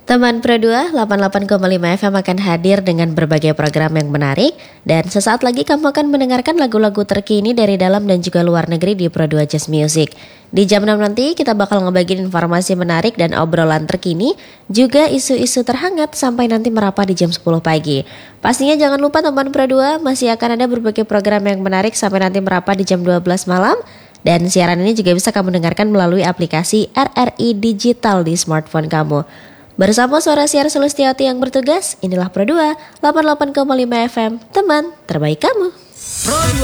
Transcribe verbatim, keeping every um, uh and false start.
Teman Pro dua delapan puluh delapan koma lima F M akan hadir dengan berbagai program yang menarik. Dan sesaat lagi kamu akan mendengarkan lagu-lagu terkini dari dalam dan juga luar negeri di Pro dua Jazz Music. Di jam enam nanti kita bakal ngebagiin informasi menarik dan obrolan terkini, juga isu-isu terhangat sampai nanti merapat di jam sepuluh pagi. Pastinya jangan lupa teman Pro dua masih akan ada berbagai program yang menarik sampai nanti merapat di jam dua belas malam. Dan siaran ini juga bisa kamu dengarkan melalui aplikasi R R I Digital di smartphone kamu. Bersama suara siar Sulistiawati yang bertugas, inilah Pro dua delapan puluh delapan koma lima F M, teman terbaik kamu.